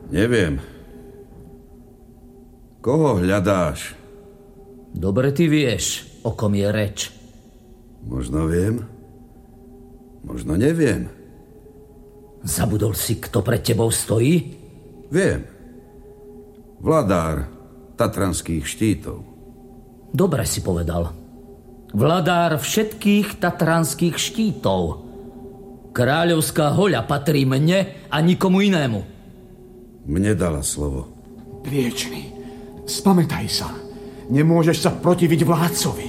Neviem. Koho hľadáš? Dobre ty vieš, o kom je reč. Možno viem, možno neviem. Zabudol si, kto pred tebou stojí? Viem. Vladár tatranských štítov. Dobre si povedal. Vladár všetkých tatranských štítov. Kráľovská hoľa patrí mne a nikomu inému. Mne dala slovo. Driečný, spamätaj sa. Nemôžeš sa protiviť vládcovi.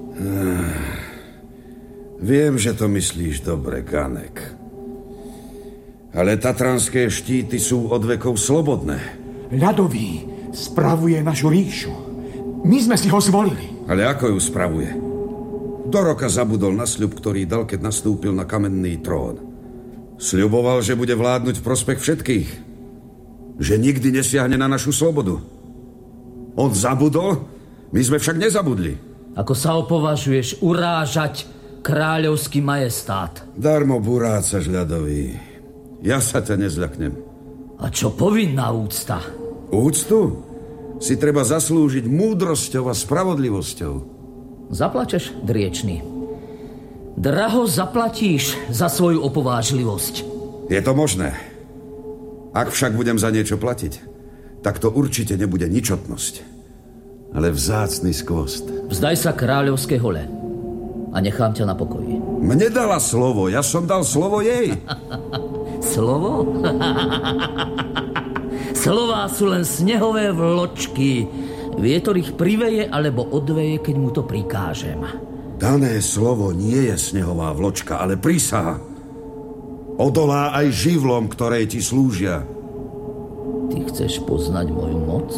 Viem, že to myslíš dobre, Ganek. Ale tatranské štíty sú od vekov slobodné. Ľadový spravuje našu ríšu. My sme si ho zvolili. Ale ako ju spravuje? Do roka zabudol na sľub, ktorý dal, keď nastúpil na kamenný trón. Sľuboval, že bude vládnuť v prospech všetkých. Že nikdy nesiahne na našu slobodu. On zabudol, my sme však nezabudli. Ako sa opovažuješ urážať kráľovský majestát? Darmo burácaš, ľadový. Ja sa ťa nezľaknem. A čo povinná úcta? Úctu si treba zaslúžiť múdrosťou a spravodlivosťou. Zaplačeš, driečný. Draho zaplatíš za svoju opovážlivosť. Je to možné. Ak však budem za niečo platiť, tak to určite nebude ničotnosť, ale vzácny skvost. Vzdaj sa kráľovskej hole a nechám ťa na pokoji. Mne dala slovo, ja som dal slovo jej. Slovo? Slová sú len snehové vločky. Vietor ich priveje alebo odveje, keď mu to prikážem. Dané slovo nie je snehová vločka, ale prísaha. Odolá aj živlom, ktorej ti slúžia. Ty chceš poznať moju moc?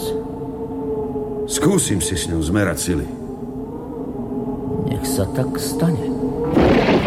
Skúsim si s ňou zmerať sily. Nech sa tak stane.